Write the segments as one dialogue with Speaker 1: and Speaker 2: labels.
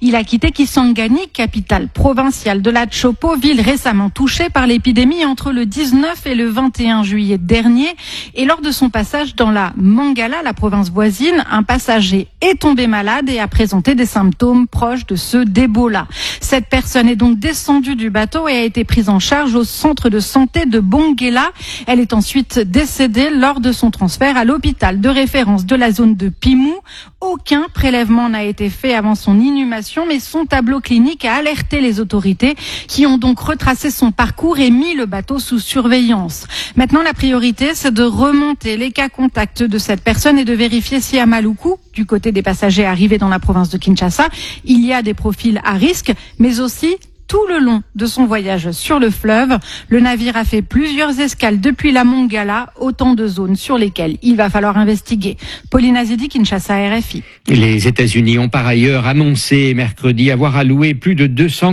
Speaker 1: Il a quitté Kisangani, capitale provinciale de la Tshopo, ville récemment touchée par l'épidémie entre le 19 et le 21 juillet dernier. Et lors de son passage dans la Mangala, la province voisine, un passager est tombé malade et a présenté des symptômes proches de ceux d'Ebola. Cette personne est donc descendue du bateau et a été prise en charge au centre de santé de Bongela. Elle est ensuite décédée lors de son transfert à l'hôpital de référence de la zone de Pimou. Aucun prélèvement n'a été fait avant son inhumation, mais son tableau clinique a alerté les autorités qui ont donc retracé son parcours et mis le bateau sous surveillance. Maintenant, la priorité, c'est de remonter les cas contacts de cette personne et de vérifier si à Maluku, du côté des passagers arrivés dans la province de Kinshasa, il y a des profils à risque, mais aussi tout le long de son voyage sur le fleuve. Le navire a fait plusieurs escales depuis la Mongala, autant de zones sur lesquelles il va falloir investiguer. Pauline Azidi, Kinshasa, RFI.
Speaker 2: Les États-Unis ont par ailleurs annoncé mercredi avoir alloué plus de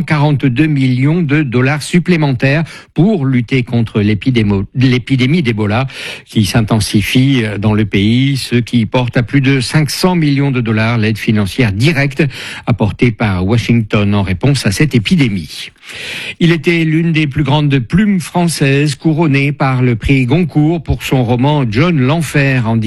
Speaker 2: 242 millions de dollars supplémentaires pour lutter contre l'épidémie d'Ebola qui s'intensifie dans le pays, ce qui porte à plus de 500 millions de dollars l'aide financière directe apportée par Washington en réponse à cette épidémie. Il était l'une des plus grandes plumes françaises, couronnée par le prix Goncourt pour son roman John l'Enfer en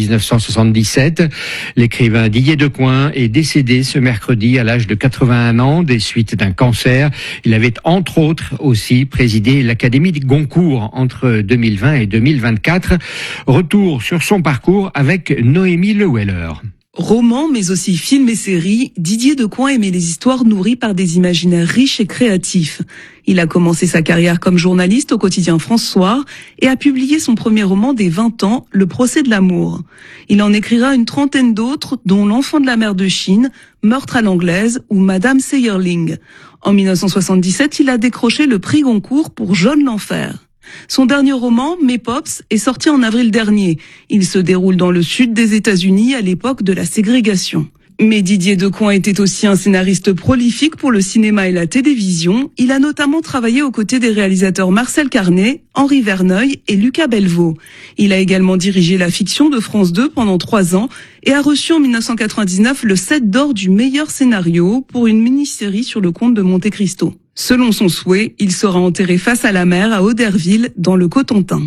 Speaker 2: 1977. L'écrivain Didier Decoing est décédé ce mercredi à l'âge de 81 ans des suites d'un cancer. Il avait entre autres aussi présidé l'Académie de Goncourt entre 2020 et 2024. Retour sur son parcours avec Noémie Leweller.
Speaker 3: Roman, mais aussi films et séries, Didier Decoing aimait les histoires nourries par des imaginaires riches et créatifs. Il a commencé sa carrière comme journaliste au quotidien France Soir et a publié son premier roman dès 20 ans, Le procès de l'amour. Il en écrira une trentaine d'autres, dont L'enfant de la mer de Chine, Meurtre à l'anglaise ou Madame Seyerling. En 1977, il a décroché le prix Goncourt pour John l'Enfer. Son dernier roman, Mes Pops, est sorti en avril dernier. Il se déroule dans le sud des États-Unis à l'époque de la ségrégation. Mais Didier Decoing était aussi un scénariste prolifique pour le cinéma et la télévision. Il a notamment travaillé aux côtés des réalisateurs Marcel Carné, Henri Verneuil et Lucas Belvaux. Il a également dirigé la fiction de France 2 pendant 3 ans et a reçu en 1999 le 7 d'or du meilleur scénario pour une mini-série sur le comte de Monte Cristo. Selon son souhait, il sera enterré face à la mer à Auderville, dans le Cotentin.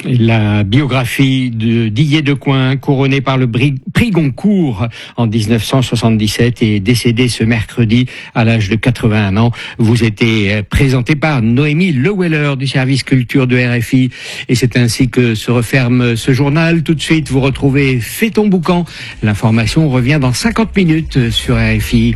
Speaker 2: La biographie de Didier Decoing, couronné par le prix Goncourt en 1977 et décédé ce mercredi à l'âge de 81 ans, vous était présenté par Noémie Leweller du service culture de RFI. Et c'est ainsi que se referme ce journal. Tout de suite, vous retrouvez Fais ton boucan. L'information revient dans 50 minutes sur RFI.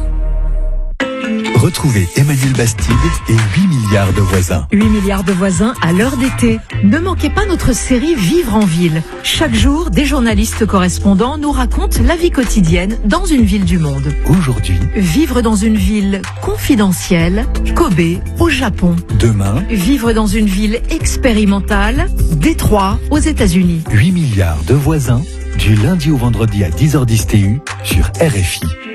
Speaker 4: Retrouvez Emmanuel Bastide et 8 milliards de voisins.
Speaker 5: 8 milliards de voisins à l'heure d'été. Ne manquez pas notre série Vivre en ville. Chaque jour, des journalistes correspondants nous racontent la vie quotidienne dans une ville du monde.
Speaker 4: Aujourd'hui,
Speaker 5: vivre dans une ville confidentielle, Kobe, au Japon.
Speaker 4: Demain,
Speaker 5: vivre dans une ville expérimentale, Détroit, aux États-Unis.
Speaker 4: 8 milliards de voisins, du lundi au vendredi à 10h10 TU sur RFI.